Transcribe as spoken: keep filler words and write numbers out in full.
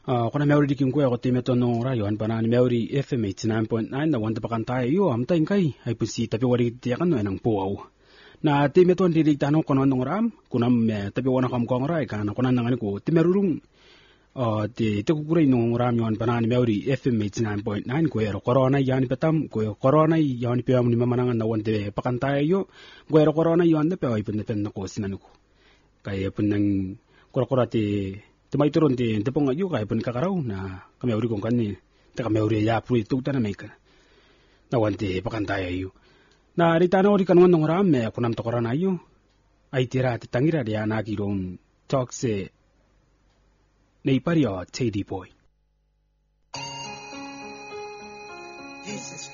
Uh, kuna meuri di kingwe ako time to no rayo an panani meuri F M eighty-nine point nine na wanda pakantay yo am tay kai ay pusi tapi wari tiyakan no enang puaw na time to ndi tanong kono nong ram kunam me tapi wana kam kong rai kana kuna nangani ko timerurung uh ti te kukuray nong ram yo an panani meuri F M eighty-nine point nine ko ero corona yani petam ko corona yani pe am ni mamanangan na wande pakantay yo ko ero corona yo ande pe ay pun pen ko sinanu ko kay pun nang kura-kura ti Tumay turun ti tepong ayo kay pun kakaraw na kami uri kong kani ta kami uri ya puri tukta na may ka na wanti pakantay ayo na rita na uri kanuan ng rame kunam tokora na ayo ay tira ti tangira dia nakirong talk se naiparyo Teddy Boy. Jesus